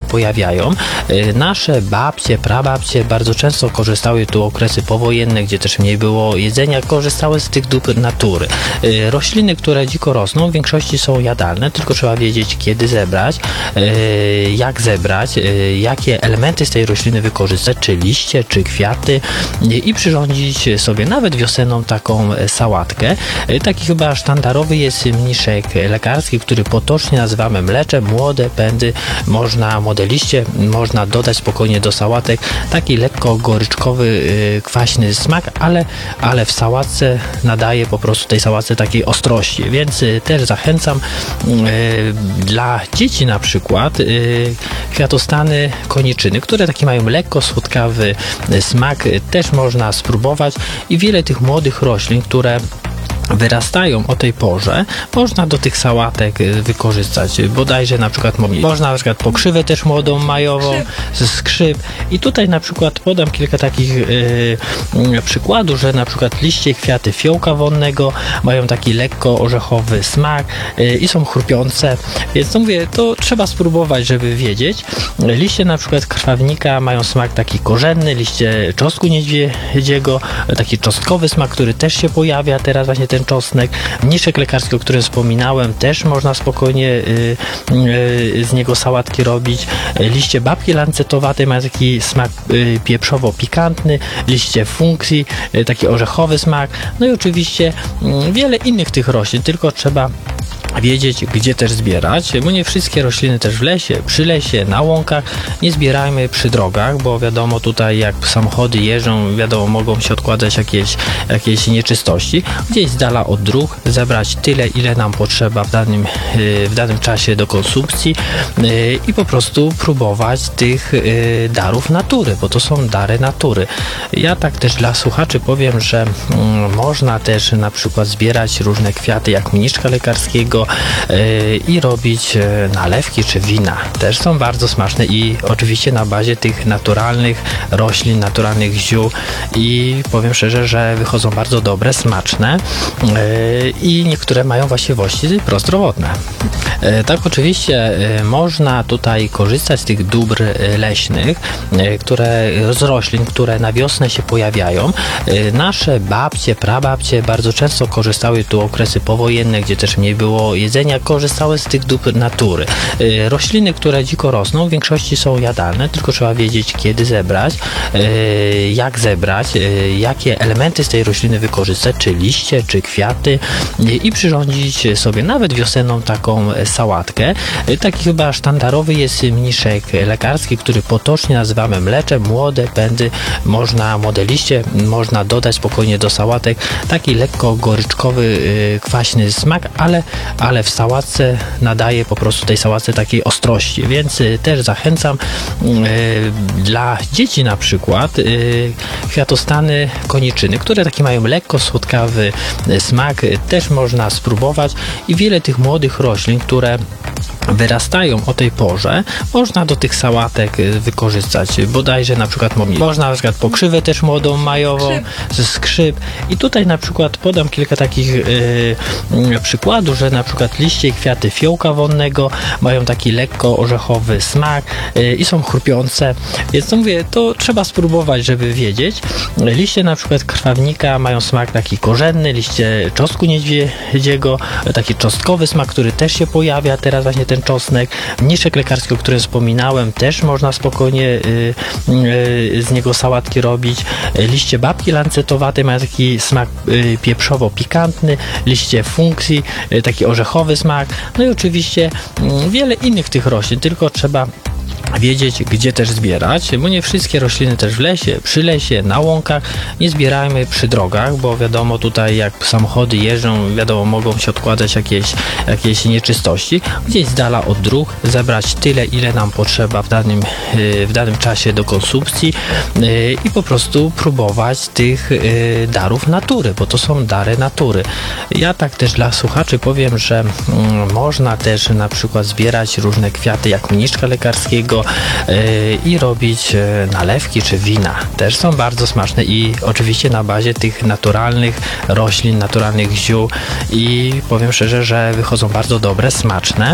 pojawiają. Nasze babcie, prababcie bardzo często korzystały, tu okresy powojenne, gdzie też mniej było jedzenia, korzystały z tych dóbr natury. Rośliny, które dziko rosną, w większości są jadalne, tylko trzeba wiedzieć, kiedy zebrać, jak zebrać, jakie elementy z tej rośliny wykorzystać, czy liście, czy kwiaty i przyrządzić sobie nawet wiosenną taką sałatkę. Taki chyba sztandarowy jest mniszek lekarski, który potocznie nazywamy mleczem. Młode pędy młode liście można dodać spokojnie do sałatek. Taki lekko goryczkowy, kwaśny smak, ale w sałatce nadaje po prostu tej sałatce takiej ostrości, więc też zachęcam. Dla dzieci na przykład kwiatostany koniczyny, które taki mają lekko słodkawy smak, też można spróbować i wiele tych młodych roślin, które wyrastają o tej porze, można do tych sałatek wykorzystać. Bodajże na przykład można pokrzywę też młodą majową, skrzyp. I tutaj na przykład podam kilka takich przykładów, że na przykład liście, kwiaty fiołka wonnego mają taki lekko orzechowy smak i są chrupiące. Więc mówię, to trzeba spróbować, żeby wiedzieć. Liście na przykład krwawnika mają smak taki korzenny, liście czosnku niedźwiedziego, taki czosnkowy smak, który też się pojawia teraz właśnie ten czosnek. Mniszek lekarski, o którym wspominałem, też można spokojnie z niego sałatki robić. Liście babki lancetowatej mają taki smak pieprzowo-pikantny, liście funkcji, taki orzechowy smak. No i oczywiście wiele innych tych roślin, tylko trzeba wiedzieć, gdzie też zbierać, bo nie wszystkie rośliny też w lesie, przy lesie, na łąkach nie zbierajmy przy drogach, bo wiadomo, tutaj jak samochody jeżdżą, wiadomo, mogą się odkładać jakieś nieczystości. Gdzieś z dala od dróg zebrać tyle, ile nam potrzeba w danym czasie do konsumpcji i po prostu próbować tych darów natury, bo to są dary natury. Ja tak też dla słuchaczy powiem, że można też na przykład zbierać różne kwiaty, jak mniszka lekarskiego, i robić nalewki czy wina. Też są bardzo smaczne i oczywiście na bazie tych naturalnych roślin, naturalnych ziół i powiem szczerze, że wychodzą bardzo dobre, smaczne i niektóre mają właściwości prozdrowotne. Tak, oczywiście można tutaj korzystać z tych dóbr leśnych, z roślin, które na wiosnę się pojawiają. Nasze babcie, prababcie bardzo często korzystały, tu okresy powojenne, gdzie też mniej było jedzenia, korzystały z tych dóbr natury. Rośliny, które dziko rosną, w większości są jadalne, tylko trzeba wiedzieć, kiedy zebrać, jak zebrać, jakie elementy z tej rośliny wykorzystać, czy liście, czy kwiaty i przyrządzić sobie nawet wiosenną taką sałatkę. Taki chyba sztandarowy jest mniszek lekarski, który potocznie nazywamy mleczem. Młode pędy młode liście można dodać spokojnie do sałatek. Taki lekko goryczkowy, kwaśny smak, ale w sałatce nadaje po prostu tej sałatce takiej ostrości, więc też zachęcam. Dla dzieci na przykład kwiatostany koniczyny, które taki mają lekko słodkawy smak, też można spróbować i wiele tych młodych roślin, które wyrastają o tej porze, można do tych sałatek wykorzystać. Bodajże na przykład można pokrzywę też młodą majową, skrzyp. I tutaj na przykład podam kilka takich przykładów, że na przykład liście i kwiaty fiołka wonnego mają taki lekko orzechowy smak i są chrupiące. Więc mówię, to trzeba spróbować, żeby wiedzieć. Liście na przykład krwawnika mają smak taki korzenny, liście czosnku niedźwiedziego, taki czosnkowy smak, który też się pojawia teraz właśnie ten czosnek. Mniszek lekarski, o którym wspominałem, też można spokojnie z niego sałatki robić. Liście babki lancetowatej mają taki smak pieprzowo-pikantny, liście funkcji, taki orzechowy smak. No i oczywiście wiele innych tych roślin, tylko trzeba wiedzieć, gdzie też zbierać, bo nie wszystkie rośliny też w lesie, przy lesie, na łąkach nie zbierajmy przy drogach, bo wiadomo, tutaj jak samochody jeżdżą, wiadomo, mogą się odkładać jakieś nieczystości. Gdzieś z dala od dróg zebrać tyle, ile nam potrzeba w danym czasie do konsumpcji i po prostu próbować tych darów natury, bo to są dary natury. Ja tak też dla słuchaczy powiem, że można też na przykład zbierać różne kwiaty, jak mniszka lekarskiego, wszystko i robić nalewki czy wina. Też są bardzo smaczne i oczywiście na bazie tych naturalnych roślin, naturalnych ziół i powiem szczerze, że wychodzą bardzo dobre, smaczne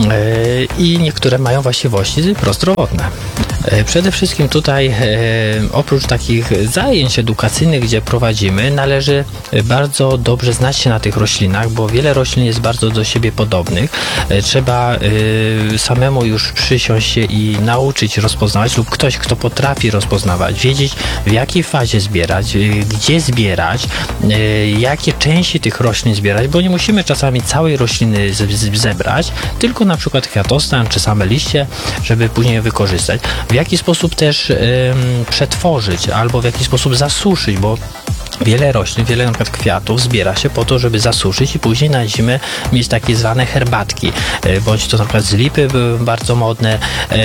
i niektóre mają właściwości prozdrowotne. Przede wszystkim tutaj oprócz takich zajęć edukacyjnych, gdzie prowadzimy, należy bardzo dobrze znać się na tych roślinach, bo wiele roślin jest bardzo do siebie podobnych. Trzeba samemu już przysiąść się i nauczyć rozpoznawać lub ktoś, kto potrafi rozpoznawać, wiedzieć w jakiej fazie zbierać, gdzie zbierać, jakie części tych roślin zbierać, bo nie musimy czasami całej rośliny zebrać, tylko na przykład kwiatostan czy same liście, żeby później je wykorzystać. W jaki sposób też przetworzyć albo w jaki sposób zasuszyć, bo wiele roślin, wiele na przykład kwiatów zbiera się po to, żeby zasuszyć i później na zimę mieć takie zwane herbatki, bądź to na przykład z lipy były bardzo modne,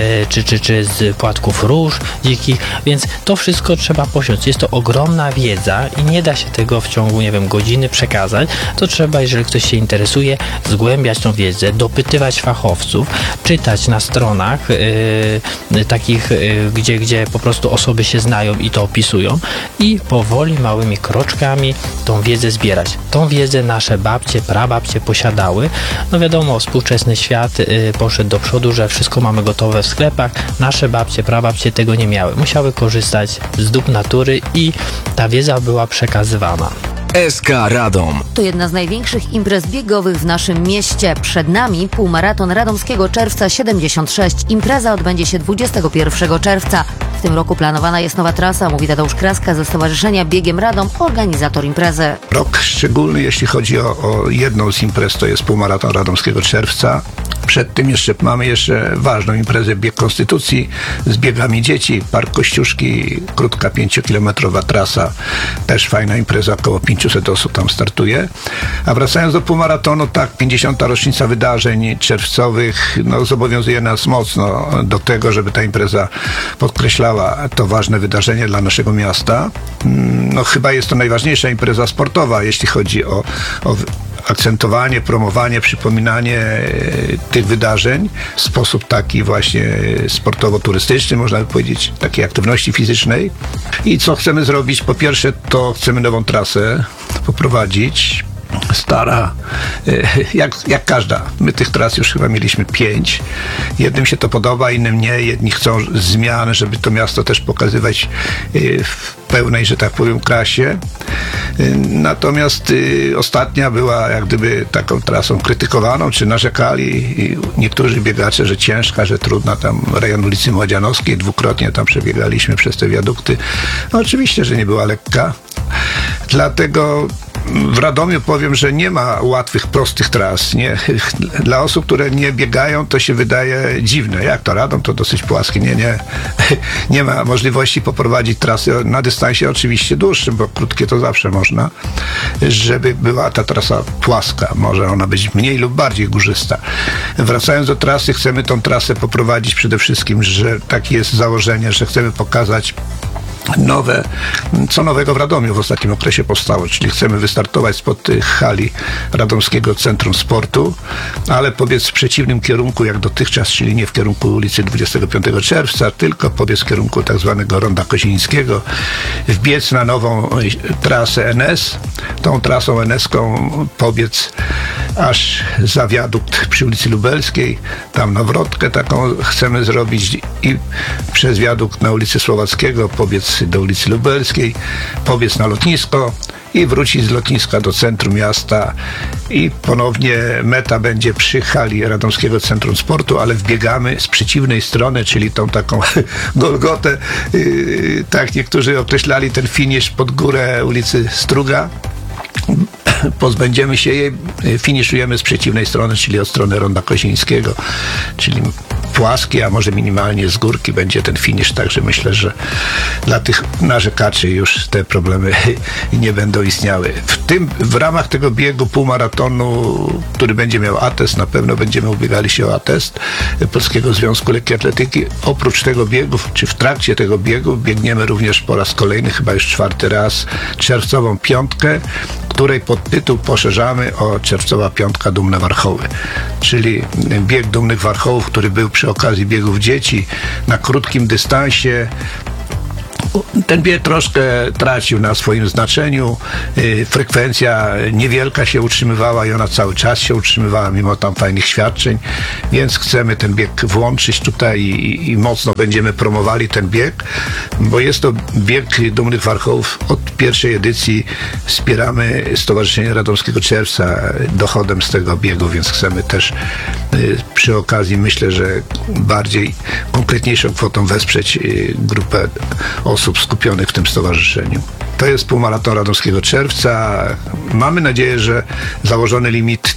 czy z płatków róż dzikich, więc to wszystko trzeba posiąść. Jest to ogromna wiedza i nie da się tego w ciągu, nie wiem, godziny przekazać. To trzeba, jeżeli ktoś się interesuje, zgłębiać tą wiedzę, dopytywać fachowców, czytać na stronach takich, gdzie po prostu osoby się znają i to opisują i powoli, małymi kroczkami tą wiedzę zbierać. Tą wiedzę nasze babcie, prababcie posiadały. No wiadomo, współczesny świat poszedł do przodu, że wszystko mamy gotowe w sklepach. Nasze babcie, prababcie tego nie miały. Musiały korzystać z dóbr natury i ta wiedza była przekazywana. SK Radom. To jedna z największych imprez biegowych w naszym mieście. Przed nami półmaraton Radomskiego Czerwca 76. Impreza odbędzie się 21 czerwca. W tym roku planowana jest nowa trasa, mówi Tadeusz Kraska ze Stowarzyszenia Biegiem Radom, organizator imprezy. Rok szczególny, jeśli chodzi o jedną z imprez, to jest półmaraton Radomskiego Czerwca. Przed tym mamy jeszcze ważną imprezę Bieg Konstytucji z biegami dzieci. Park Kościuszki, krótka 5-kilometrowa trasa. Też fajna impreza, około 500 osób tam startuje. A wracając do półmaratonu, tak, 50. rocznica wydarzeń czerwcowych zobowiązuje nas mocno do tego, żeby ta impreza podkreślała to ważne wydarzenie dla naszego miasta. Chyba jest to najważniejsza impreza sportowa, jeśli chodzi o akcentowanie, promowanie, przypominanie tych wydarzeń w sposób taki właśnie sportowo-turystyczny, można by powiedzieć, takiej aktywności fizycznej. I co chcemy zrobić? Po pierwsze, to chcemy nową trasę poprowadzić. Stara, jak każda. My tych tras już chyba mieliśmy 5. Jednym się to podoba, innym nie. Jedni chcą zmian, żeby to miasto też pokazywać w pełnej, że tak powiem, krasie. Natomiast ostatnia była jak gdyby taką trasą krytykowaną, czy narzekali niektórzy biegacze, że ciężka, że trudna. Tam rejon ulicy Młodzianowskiej, dwukrotnie tam przebiegaliśmy przez te wiadukty. Oczywiście, że nie była lekka. Dlatego w Radomiu powiem, że nie ma łatwych, prostych tras. Nie. Dla osób, które nie biegają, to się wydaje dziwne. Jak to Radom? To dosyć płaskie. Nie ma możliwości poprowadzić trasy na dystansie oczywiście dłuższym, bo krótkie to zawsze można, żeby była ta trasa płaska. Może ona być mniej lub bardziej górzysta. Wracając do trasy, chcemy tą trasę poprowadzić przede wszystkim, że takie jest założenie, że chcemy pokazać co nowego w Radomiu w ostatnim okresie powstało, czyli chcemy wystartować spod hali Radomskiego Centrum Sportu, ale pobiec w przeciwnym kierunku jak dotychczas, czyli nie w kierunku ulicy 25 czerwca, tylko pobiec w kierunku tak zwanego Ronda Kozińskiego, wbiec na nową trasę NS, tą trasą NS-ką pobiec aż za wiadukt przy ulicy Lubelskiej, tam nawrotkę taką chcemy zrobić i przez wiadukt na ulicy Słowackiego pobiec do ulicy Lubelskiej, pobiec na lotnisko i wrócić z lotniska do centrum miasta i ponownie meta będzie przy hali Radomskiego Centrum Sportu, ale wbiegamy z przeciwnej strony, czyli tą taką Golgotę, tak niektórzy określali ten finisz pod górę ulicy Struga. Pozbędziemy się jej, finiszujemy z przeciwnej strony, czyli od strony Ronda Kozińskiego, czyli płaskie, a może minimalnie z górki będzie ten finisz, także myślę, że dla tych narzekaczy już te problemy nie będą istniały. W ramach tego biegu półmaratonu, który będzie miał atest, na pewno będziemy ubiegali się o atest Polskiego Związku Lekkiej Atletyki. Oprócz tego biegu, czy w trakcie tego biegu biegniemy również po raz kolejny, chyba już 4. raz, czerwcową piątkę, której podtytuł poszerzamy o Czerwcowa Piątka Dumne Warchoły, czyli bieg dumnych warchołów, który był przy okazji biegów dzieci na krótkim dystansie. Ten bieg troszkę tracił na swoim znaczeniu. Frekwencja niewielka się utrzymywała i ona cały czas się utrzymywała mimo tam fajnych świadczeń, więc chcemy ten bieg włączyć tutaj i mocno będziemy promowali ten bieg, bo jest to bieg Dumnych Warchołów. Od pierwszej edycji wspieramy Stowarzyszenie Radomskiego Czerwca dochodem z tego biegu, więc chcemy też przy okazji, myślę, że bardziej konkretniejszą kwotą wesprzeć grupę osób skupionych w tym stowarzyszeniu. To jest półmaraton Radomskiego Czerwca. Mamy nadzieję, że założony limit